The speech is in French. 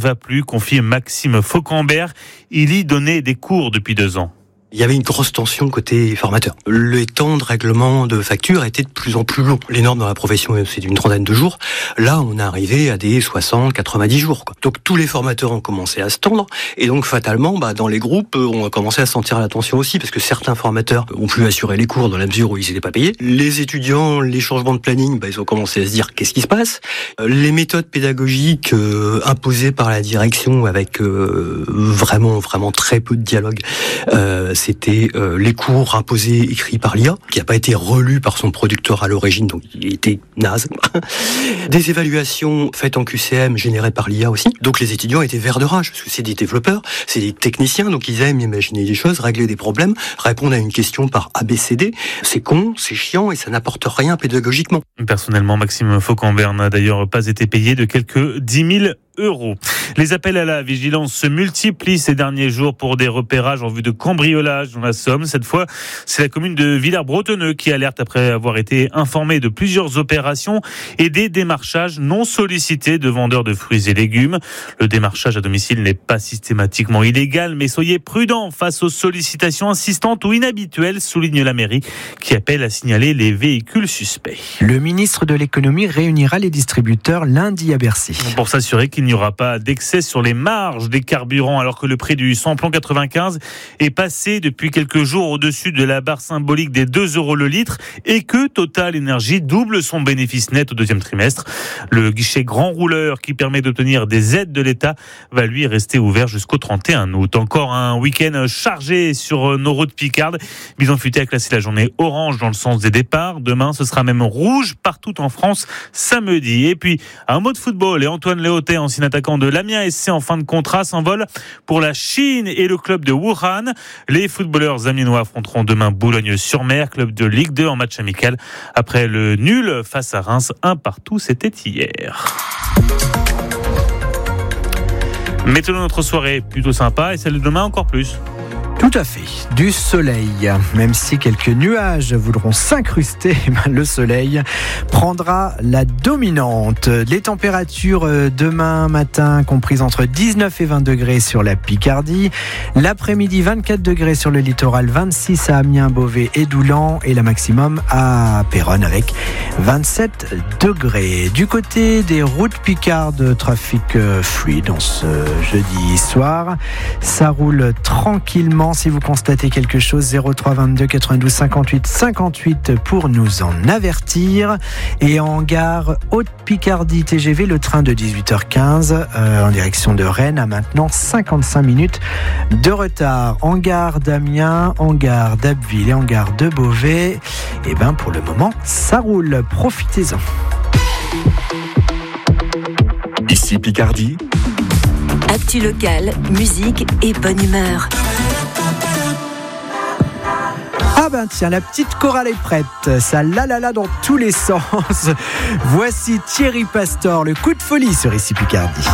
va plus, confie Maxime Fauquembert. Il y donnait des cours depuis 2 ans. Il y avait une grosse tension côté formateur. Le temps de règlement de facture était de plus en plus long. Les normes dans la profession, c'est d'une 30aine de jours. Là, on est arrivé à des 60, 90 jours, quoi. Donc, tous les formateurs ont commencé à se tendre. Et donc, fatalement, dans les groupes, on a commencé à sentir la tension aussi, parce que certains formateurs ont pu assurer les cours dans la mesure où ils n'étaient pas payés. Les étudiants, les changements de planning, ils ont commencé à se dire qu'est-ce qui se passe. Les méthodes pédagogiques imposées par la direction avec vraiment très peu de dialogue, c'était les cours imposés écrits par l'IA, qui n'a pas été relu par son producteur à l'origine, donc il était naze. Des évaluations faites en QCM générées par l'IA aussi. Donc les étudiants étaient verts de rage, parce que c'est des développeurs, c'est des techniciens, donc ils aiment imaginer des choses, régler des problèmes, répondre à une question par ABCD. C'est con, c'est chiant et ça n'apporte rien pédagogiquement. Personnellement, Maxime Fauquembert n'a d'ailleurs pas été payé de quelques 10 000 euros. Les appels à la vigilance se multiplient ces derniers jours pour des repérages en vue de cambriolage dans la Somme. Cette fois, c'est la commune de Villers-Bretonneux qui alerte après avoir été informée de plusieurs opérations et des démarchages non sollicités de vendeurs de fruits et légumes. Le démarchage à domicile n'est pas systématiquement illégal, mais soyez prudents face aux sollicitations insistantes ou inhabituelles, souligne la mairie, qui appelle à signaler les véhicules suspects. Le ministre de l'économie réunira les distributeurs lundi à Bercy. Pour s'assurer qu'il n'y aura pas d'excès sur les marges des carburants, alors que le prix du samplon 95 est passé depuis quelques jours au-dessus de la barre symbolique des 2 € le litre et que Total Énergie double son bénéfice net au 2e trimestre. Le guichet grand rouleur qui permet d'obtenir des aides de l'État va lui rester ouvert jusqu'au 31 août. Encore un week-end chargé sur nos routes picardes. Bison Futé a classé la journée orange dans le sens des départs. Demain, ce sera même rouge partout en France samedi. Et puis, un mot de football et Antoine Léotet, ancien attaquant de l'Amiens SC en fin de contrat, s'envole pour la Chine et le club de Wuhan. Les footballeurs amiénois affronteront demain Boulogne-sur-Mer, club de Ligue 2 en match amical. Après le nul face à Reims, 1-1, c'était hier. Mettons notre soirée plutôt sympa et celle de demain encore plus. Tout à fait, du soleil. Même si quelques nuages voudront s'incruster, le soleil prendra la dominante. Les températures demain matin comprises entre 19 et 20 degrés sur la Picardie. L'après-midi, 24 degrés sur le littoral, 26 à Amiens, Beauvais et Doulan. Et la maximum à Péronne avec 27 degrés. Du côté des routes picardes, trafic fluide en ce jeudi soir. Ça roule tranquillement. Si vous constatez quelque chose, 03 22 92 58 58 pour nous en avertir. Et en gare Haute-Picardie TGV, le train de 18h15 en direction de Rennes a maintenant 55 minutes de retard. En gare d'Amiens, en gare d'Abbeville et en gare de Beauvais, et pour le moment, ça roule. Profitez-en. Ici Picardie. Actu locale, musique et bonne humeur. Tiens, la petite chorale est prête. Ça la dans tous les sens. Voici Thierry Pastor, le coup de folie sur Ici Picardie.